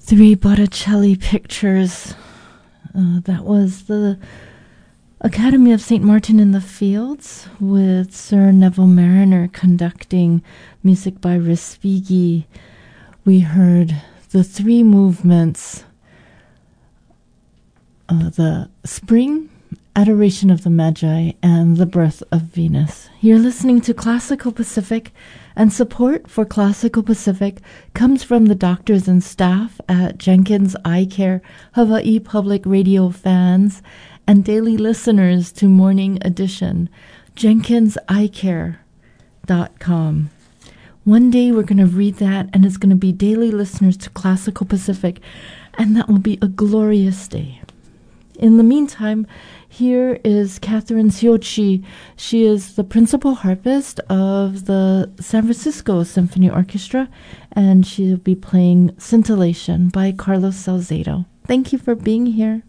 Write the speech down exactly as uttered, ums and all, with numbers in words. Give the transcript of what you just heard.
Three Botticelli pictures. Uh, that was the Academy of Saint Martin in the Fields with Sir Neville Mariner conducting music by Respighi. We heard the three movements, uh, the Spring, Adoration of the Magi, and the Birth of Venus. You're listening to Classical Pacific, and support for Classical Pacific comes from the doctors and staff at Jenkins Eye Care, Hawaii Public Radio fans, and daily listeners to Morning Edition, jenkins eye care dot com. One day we're going to read that, and it's going to be daily listeners to Classical Pacific, and that will be a glorious day. In the meantime, here is Catherine Siochi. She is the principal harpist of the San Francisco Symphony Orchestra, and she'll be playing Scintillation by Carlos Salcedo. Thank you for being here.